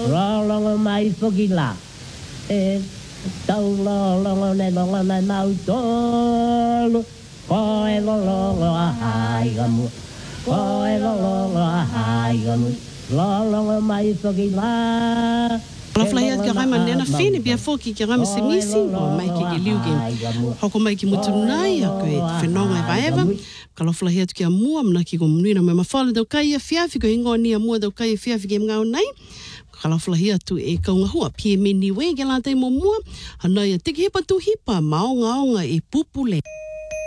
Rolongo mai fokila. Tau longo ne longo na mau tolu. Koe longo a haigamu. Koe longo a haigamu. Longo mai fokila. La flyer ki rai manena fini bia foki ki rai se misi o mai ki liugi. Hoko mai ki mutunai a koe whenonga e vaeva. Ka la flyer ki a mua mna ki ko munuina me mawhale dau kai a fiafi ko ingo ni a mua dau kai a fiafi ke mngau nei. Ka la flyer tu e kaunga hua pie meni we ke la te mo mua. Hanai a tiki hipa tu hipa maonga e pupule.